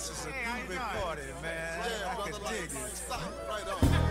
This is a Hey, how you groovy doing? party, man. Yeah, I brother, can like, dig it. stop, right on.